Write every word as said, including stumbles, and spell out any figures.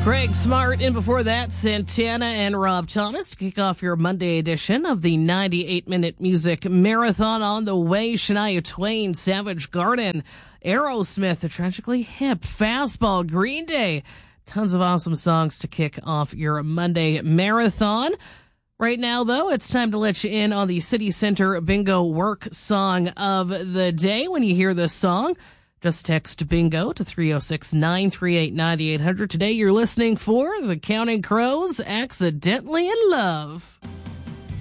Greg Smart, and before that, Santana and Rob Thomas to kick off your Monday edition of the ninety-eight minute Music Marathon. On the way, Shania Twain, Savage Garden, Aerosmith, the Tragically Hip, Fastball, Green Day. Tons of awesome songs to kick off your Monday Marathon. Right now, though, it's time to let you in on the City Center Bingo Work Song of the Day. When you hear this song, just text bingo to three oh six, nine three eight, nine eight hundred. Today you're listening for the Counting Crows, Accidentally in Love.